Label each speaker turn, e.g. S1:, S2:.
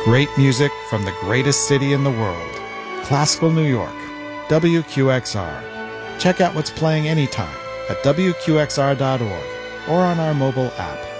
S1: Great music from the greatest city in the world, Classical New York, WQXR. Check out what's playing anytime at WQXR.org or on our mobile app.